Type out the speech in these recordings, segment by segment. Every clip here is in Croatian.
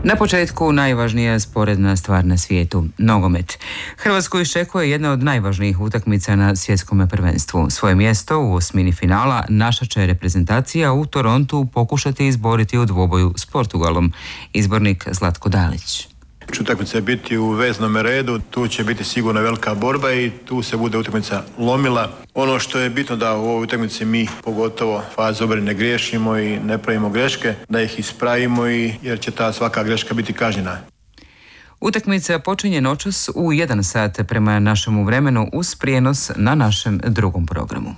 Na početku najvažnija sporedna stvar na svijetu, nogomet. Hrvatsku iščekuje jedna od najvažnijih utakmica na svjetskom prvenstvu. Svoje mjesto u osmini finala naša će reprezentacija u Torontu pokušati izboriti u dvoboju s Portugalom. Izbornik Zlatko Dalić. Utakmica biti u veznom redu, tu će biti sigurno velika borba i tu se bude utakmica lomila. Ono što je bitno da u ovoj utakmici mi, pogotovo fazu obrane, ne griješimo i ne pravimo greške, da ih ispravimo jer će ta svaka greška biti kažnjena. Utakmica počinje noćas u 1 sat prema našemu vremenu uz prijenos na našem drugom programu.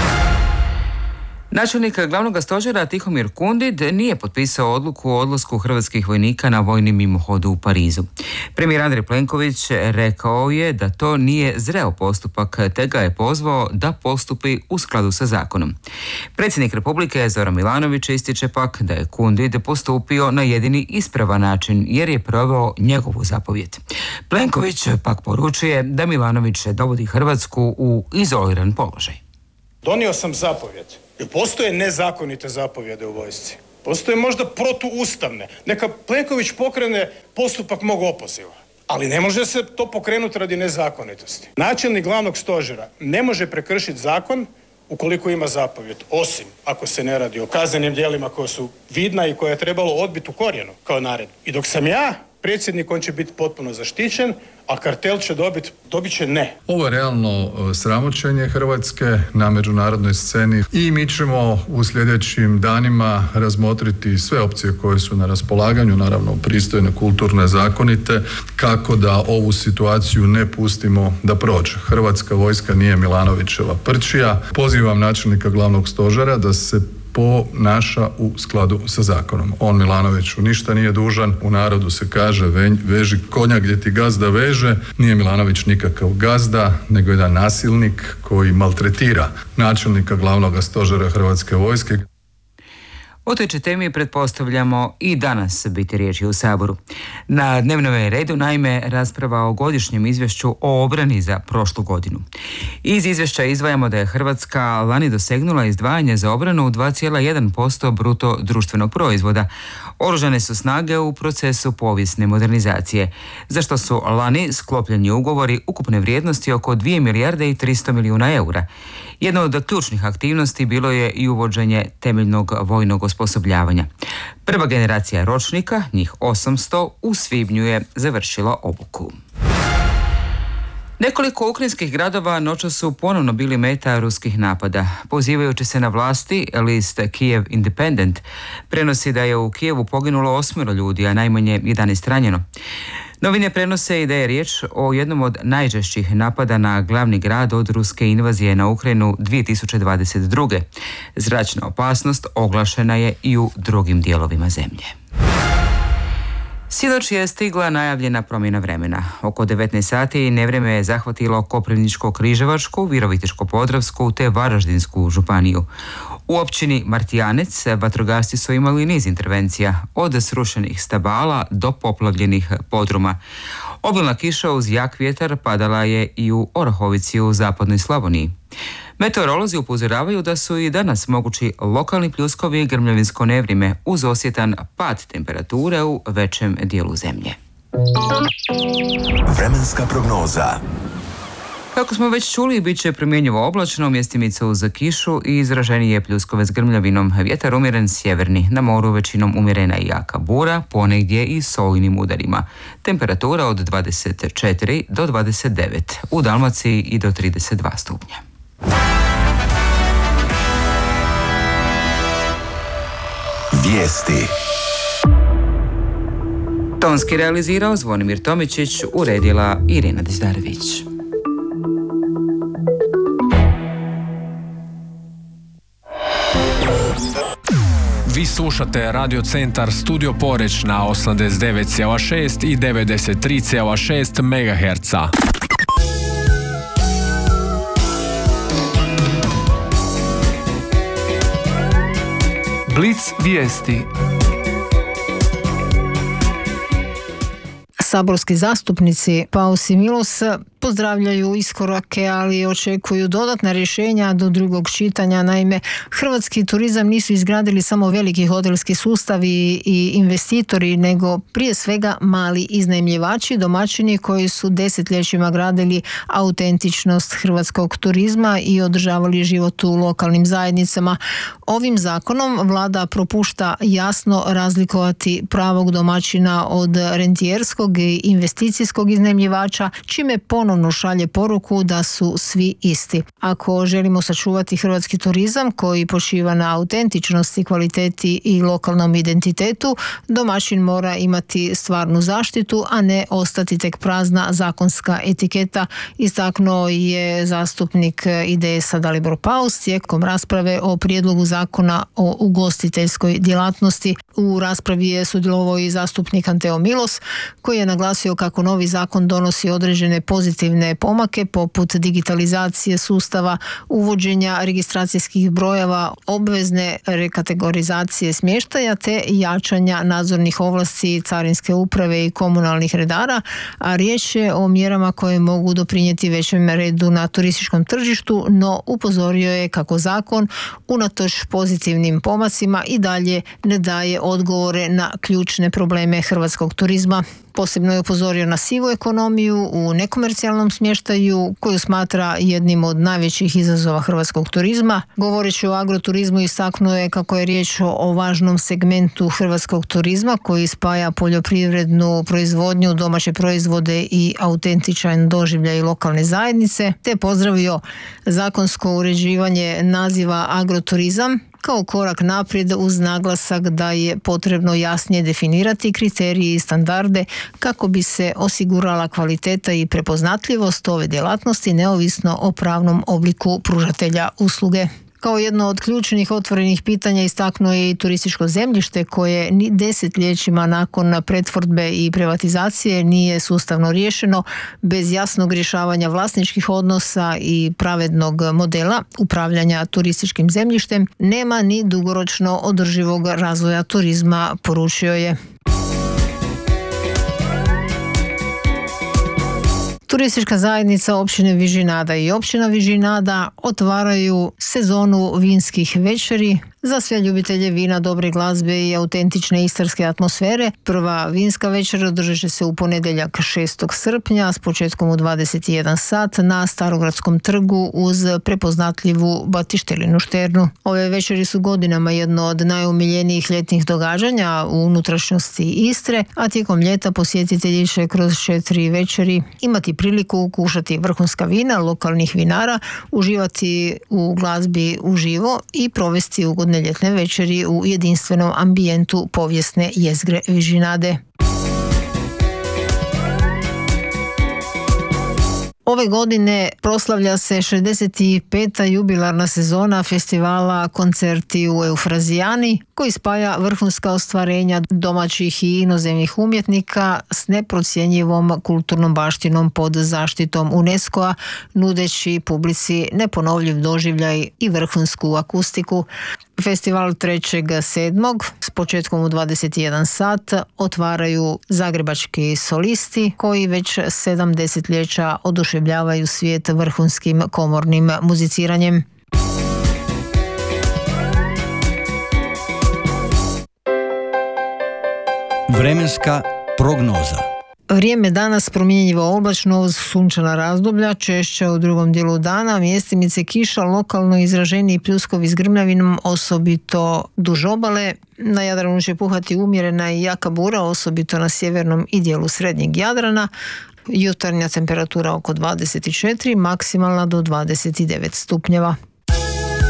Načelnik glavnog stožera Tihomir Kundid nije potpisao odluku o odlasku hrvatskih vojnika na vojni mimohod u Parizu. Premijer Andrej Plenković rekao je da to nije zreo postupak, te ga je pozvao da postupi u skladu sa zakonom. Predsjednik Republike Zoran Milanović ističe pak da je Kundid postupio na jedini ispravan način jer je proveo njegovu zapovjed. Plenković pak poručuje da Milanović dovodi Hrvatsku u izoliran položaj. Donio sam zapovjed. Postoje nezakonite zapovjede u vojsci. Postoje možda protuustavne. Neka Plenković pokrene postupak mog opoziva. Ali ne može se to pokrenuti radi nezakonitosti. Načelnik glavnog stožera ne može prekršiti zakon ukoliko ima zapovjed, osim ako se ne radi o kaznenim djelima koja su vidna i koje je trebalo odbiti u korijenu kao naredbu. I dok sam ja predsjednik, on će biti potpuno zaštićen, a kartel će dobit će ne. Ovo je realno sramoćenje Hrvatske na međunarodnoj sceni i mi ćemo u sljedećim danima razmotriti sve opcije koje su na raspolaganju, naravno pristojne, kulturne, zakonite, kako da ovu situaciju ne pustimo da prođe. Hrvatska vojska nije Milanovićeva prčija. Pozivam načelnika glavnog stožera da se ponaša u skladu sa zakonom. On Milanoviću ništa nije dužan, u narodu se kaže veži konja gdje ti gazda veže. Nije Milanović nikakav gazda, nego jedan nasilnik koji maltretira načelnika glavnog stožera Hrvatske vojske. O toj će temi pretpostavljamo i danas biti riječi u Saboru. Na dnevnom redu naime rasprava o godišnjem izvješću o obrani za prošlu godinu. Iz izvješća izdvajamo da je Hrvatska lani dosegnula izdvajanje za obranu 2,1% bruto društvenog proizvoda. Oružane su snage u procesu povijesne modernizacije, za što su lani sklopljeni ugovori ukupne vrijednosti oko 2 milijarde i 300 milijuna eura. Jedna od ključnih aktivnosti bilo je i uvođenje temeljnog vojnog osposobljavanja. Prva generacija ročnika, njih 800, u svibnju je završila obuku. Nekoliko ukrajinskih gradova noćas su ponovno bili meta ruskih napada. Pozivajući se na vlasti, list Kiev Independent prenosi da je u Kijevu poginulo 8 ljudi, a najmanje 11 ranjeno. Novine prenose i da je riječ o jednom od najžešćih napada na glavni grad od ruske invazije na Ukrajinu 2022. Zračna opasnost oglašena je i u drugim dijelovima zemlje. Sinoć je stigla najavljena promjena vremena. Oko 19 sati nevrijeme je zahvatilo Koprivničko-križevačku, Virovitičko-podravsku te Varaždinsku županiju. U općini Martijanec vatrogasci su imali niz intervencija, od srušenih stabala do poplavljenih podruma. Obilna kiša uz jak vjetar padala je i u Orahovici u zapadnoj Slavoniji. Meteorolozi upozoravaju da su i danas mogući lokalni pljuskovi i grmljavinsko nevrijeme uz osjetan pad temperature u većem dijelu zemlje. Vremenska prognoza. Kako smo već čuli, bit će promjenjivo oblačno, mjestimice uz kišu i izraženije pljuskove s grmljavinom. Vjetar umjeren sjeverni, na moru većinom umjerena i jaka bura, ponegdje i s olujnim udarima. Temperatura od 24 do 29, u Dalmaciji i do 32 stupnja. Vijesti. Tonski realizirao Zvonimir Tomičić, uredila Irina Dizdarević. Vi slušate Radio Centar Studio Poreć na 89,6 i 93,6 MHz. Blic vijesti. Saborski zastupnici Paus i Milos pozdravljaju iskorake, ali očekuju dodatna rješenja do drugog čitanja. Naime, hrvatski turizam nisu izgradili samo veliki hotelski sustavi i investitori, nego prije svega mali iznajmljivači, domaćini koji su desetljećima gradili autentičnost hrvatskog turizma i održavali život u lokalnim zajednicama. Ovim zakonom vlada propušta jasno razlikovati pravog domaćina od rentijerskog i investicijskog iznajmljivača, čime ponovno šalje poruku da su svi isti. Ako želimo sačuvati hrvatski turizam koji počiva na autentičnosti, kvaliteti i lokalnom identitetu, domaćin mora imati stvarnu zaštitu, a ne ostati tek prazna zakonska etiketa, istaknuo je zastupnik IDS-a Dalibor Paus tijekom rasprave o prijedlogu zakona o ugostiteljskoj djelatnosti. U raspravi je sudjelovao i zastupnik Anteo Milos, koji je naglasio kako novi zakon donosi određene pozitivne pomake poput digitalizacije sustava, uvođenja registracijskih brojeva, obvezne rekategorizacije smještaja te jačanja nadzornih ovlasti carinske uprave i komunalnih redara, a riječ je o mjerama koje mogu doprinijeti većem redu na turističkom tržištu, no upozorio je kako zakon unatoč pozitivnim pomacima i dalje ne daje odgovore na ključne probleme hrvatskog turizma. Posebno je upozorio na sivu ekonomiju u nekomercijalnom smještaju koju smatra jednim od najvećih izazova hrvatskog turizma. Govoreći o agroturizmu istaknuo je kako je riječ o važnom segmentu hrvatskog turizma koji spaja poljoprivrednu proizvodnju, domaće proizvode i autentičan doživljaj lokalne zajednice, te pozdravio zakonsko uređivanje naziva agroturizam kao korak naprijed uz naglasak da je potrebno jasnije definirati kriterije i standarde kako bi se osigurala kvaliteta i prepoznatljivost ove djelatnosti neovisno o pravnom obliku pružatelja usluge. Kao jedno od ključnih otvorenih pitanja istaknuo je i turističko zemljište koje ni desetljećima nakon pretvorbe i privatizacije nije sustavno riješeno. Bez jasnog rješavanja vlasničkih odnosa i pravednog modela upravljanja turističkim zemljištem nema ni dugoročno održivog razvoja turizma, poručio je. Turistička zajednica općine Vižinada i općina Vižinada otvaraju sezonu vinskih večeri za sve ljubitelje vina, dobre glazbe i autentične istarske atmosfere. Prva vinska večer održat će se u ponedjeljak 6. srpnja s početkom u 21 sat na Starogradskom trgu uz prepoznatljivu batištelinu šternu. Ove večeri su godinama jedno od najomiljenijih ljetnih događanja u unutrašnjosti Istre, a tijekom ljeta posjetitelji će kroz 4 večeri imati priliku kušati vrhunska vina lokalnih vinara, uživati u glazbi uživo i provesti ugodne ljetne večeri u jedinstvenom ambijentu povijesne jezgre Vižinade. Ove godine proslavlja se 65. jubilarna sezona festivala Koncerti u Eufrazijani, koji spaja vrhunska ostvarenja domaćih i inozemnih umjetnika s neprocjenjivom kulturnom baštinom pod zaštitom UNESCO-a, nudeći publici neponovljiv doživljaj i vrhunsku akustiku. Festival 3.7. s početkom u 21 sat otvaraju zagrebački solisti koji već 7 desetljeća oduševljavaju svijet vrhunskim komornim muziciranjem. Vremenska prognoza. Vrijeme danas promjenjivo oblačno uz sunčana razdoblja, češće u drugom dijelu dana, mjestimice kiša, lokalno izraženiji pljuskovi s grmljavinom, osobito duž obale. Na Jadranu će puhati umjerena i jaka bura, osobito na sjevernom i dijelu srednjeg Jadrana. Jutarnja temperatura oko 24, maksimalna do 29 stupnjeva.